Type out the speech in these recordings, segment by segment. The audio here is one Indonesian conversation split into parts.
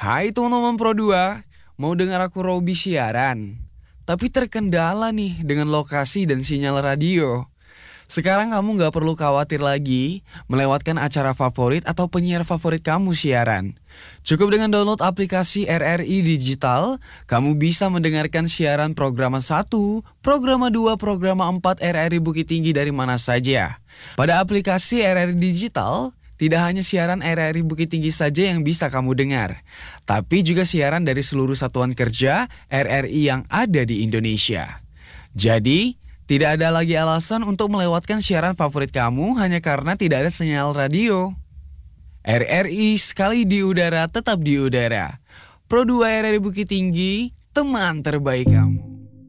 Hai teman-teman Pro 2, mau dengar aku Robby siaran? Tapi terkendala nih dengan lokasi dan sinyal radio. Sekarang kamu gak perlu khawatir lagi melewatkan acara favorit atau penyiar favorit kamu siaran. Cukup dengan download aplikasi RRI Digital, kamu bisa mendengarkan siaran Programa 1, Programa 2, Programa 4 RRI Bukit Tinggi dari mana saja. Pada aplikasi RRI Digital, tidak hanya siaran RRI Bukit Tinggi saja yang bisa kamu dengar, tapi juga siaran dari seluruh satuan kerja RRI yang ada di Indonesia. Jadi, tidak ada lagi alasan untuk melewatkan siaran favorit kamu hanya karena tidak ada sinyal radio. RRI sekali di udara tetap di udara. Pro 2 RRI Bukit Tinggi, teman terbaik kamu.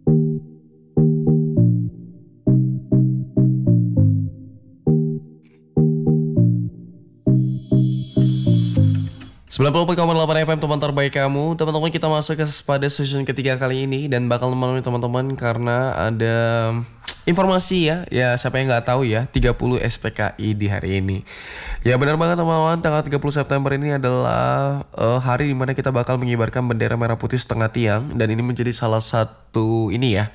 90.8 FM teman terbaik kamu. Teman-teman, kita masuk pada season ketiga kali ini dan bakal menemani teman-teman karena ada informasi ya siapa yang nggak tahu ya 30 SPKI di hari ini. Ya benar banget teman-teman, tanggal 30 September ini adalah hari dimana kita bakal mengibarkan bendera merah putih setengah tiang, dan ini menjadi salah satu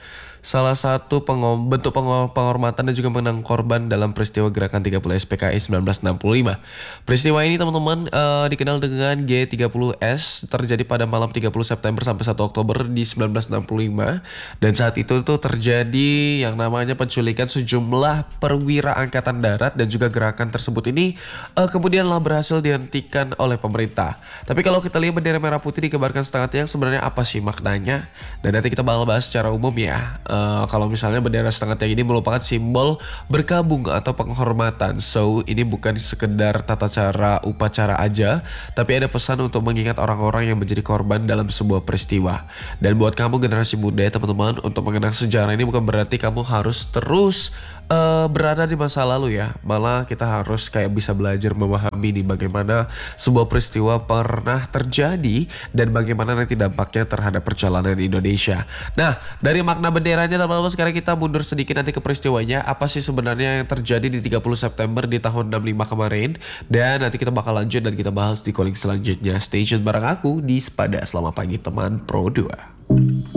bentuk penghormatan dan juga mengenang korban dalam peristiwa gerakan 30 SPKI 1965. Peristiwa ini teman-teman dikenal dengan G30S, terjadi pada malam 30 September sampai 1 Oktober di 1965, dan saat itu tuh terjadi yang namanya penculikan sejumlah perwira angkatan darat, dan juga gerakan tersebut ini kemudianlah berhasil dihentikan oleh pemerintah. Tapi kalau kita lihat bendera merah putih dikebarkan setengah tiang, sebenarnya apa sih maknanya? Dan nanti kita bakal bahas secara umum ya. Kalau misalnya bendera setengah tiang ini merupakan simbol berkabung atau penghormatan. So ini bukan sekedar tata cara upacara aja, tapi ada pesan untuk mengingat orang-orang yang menjadi korban dalam sebuah peristiwa. Dan buat kamu generasi muda ya teman-teman, untuk mengenang sejarah ini bukan berarti kamu harus terus berada di masa lalu ya. Malah kita harus kayak bisa belajar memahami nih bagaimana sebuah peristiwa pernah terjadi dan bagaimana nanti dampaknya terhadap perjalanan Indonesia. Nah, dari makna benderanya teman-teman, sekarang kita mundur sedikit nanti ke peristiwanya. Apa sih sebenarnya yang terjadi di 30 September di tahun 65 kemarin? Dan nanti kita bakal lanjut dan kita bahas di calling selanjutnya. Stay tune bareng aku di Sepada. Selamat pagi teman Pro 2.